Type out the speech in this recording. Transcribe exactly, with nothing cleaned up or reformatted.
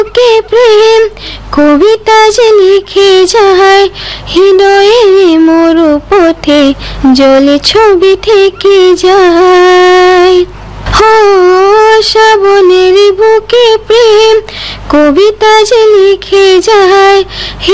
বুকে প্রেম কবিতা যে লিখে যায়, হৃদয়ের মরু পথে জলে ছবি থেকে যায়। ও শ্রাবণের বুকে প্রেম কবিতা যে লিখে যায়।